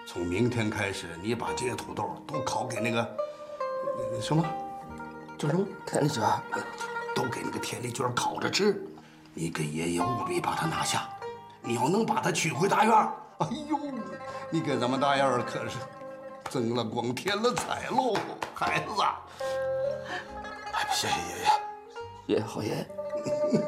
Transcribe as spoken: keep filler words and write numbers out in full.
从明天开始，你把这些土豆都烤给那个那个什么，叫什么田丽娟， 都给那个田丽娟烤着吃。你跟爷爷务必把她拿下。你要能把她娶回大院，哎呦，你给咱们大院可是增了光添了彩喽，孩子。 哎，谢谢爷爷，爷爷好爷爷。